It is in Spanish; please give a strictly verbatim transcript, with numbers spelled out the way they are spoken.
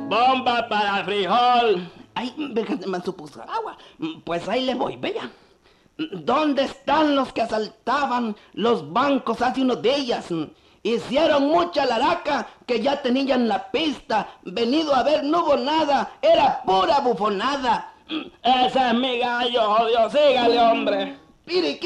Bomba para frijol. Ay, me supuso agua. Pues ahí le voy, vea. ¿Dónde están los que asaltaban los bancos hace unos días? Hicieron mucha laraca que ya tenían la pista. Venido a ver, no hubo nada. Era pura bufonada. Ese es mi gallo, jodido. Sígale, hombre. Mire, ¿qué